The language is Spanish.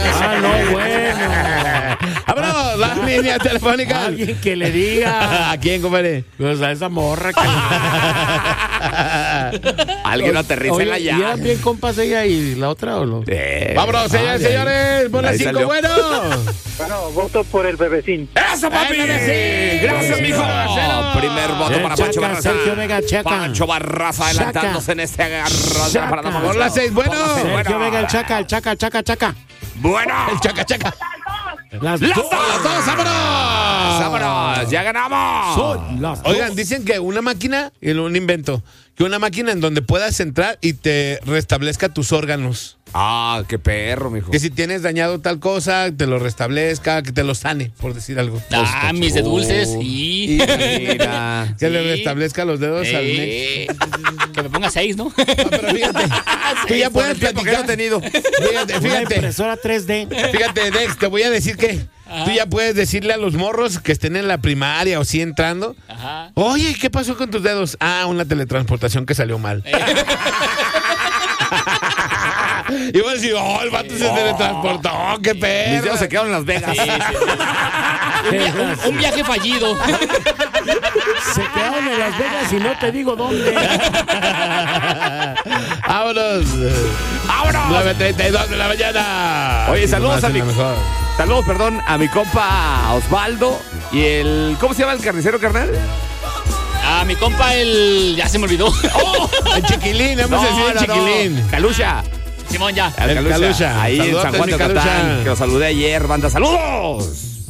no, bueno. Vámonos, la línea telefónica. Alguien que le diga. ¿A quién, compadre? Pues a esa morra que... Alguien aterriza en la ¿y eran llave. bien compas ella y la otra o no? Vámonos, señores, señores. Pon las Ahí 5, salió. bueno. Bueno, voto por el bebecín. ¡Eso, papi! ¡Gracias, mijo! Primer voto para Pancho Barraza. Sergio Vega, Chaca. Pancho Barraza adelantándose en este agarrón de la parada famosa. Pon las 6, bueno. Sergio Vega, el Chaca. Bueno. El chaca, chaca. Las ¡Las dos. dos! ¡Vámonos! ¡Vámonos! ¡Ya ganamos! Son las Oigan, dos. dicen que una máquina, un invento, que una máquina en donde puedas entrar y te restablezca tus órganos. Ah, qué perro, mijo. Que si tienes dañado tal cosa, te lo restablezca, que te lo sane, por decir algo. Ah, mis de dulces. Y... Mira. Que le Sí. restablezca los dedos al Nex. Que me ponga 6, ¿no? No, pero fíjate, tú ya puedes que no he platicar. tenido. Fíjate, Una fíjate. impresora 3D. Fíjate, Dex, te voy a decir que tú ya puedes decirle a los morros que estén en la primaria o sí entrando. Ajá. Oye, ¿qué pasó con tus dedos? Ah, una teletransportación que salió mal. Y voy a decir, oh, el vato se teletransportó, qué Mis perro. dedos se quedaron en Las Vegas. Un viaje fallido. Se quedaron en Las Vegas y no te digo dónde. Vámonos. ¡Vámonos! 9:32 de la mañana. Oye, saludos Más a en mi... la mejor. Saludos, perdón, a mi compa Osvaldo y el... ¿Cómo se llama el carnicero, carnal? A mi compa ya se me olvidó. El chiquilín, hemos decidido el chiquilín. Calucha. Simón, ya. El El Calucha. Ahí en Saludotes, San Juan mi de Ocatán, Calucha. que lo saludé ayer, banda. ¡Saludos!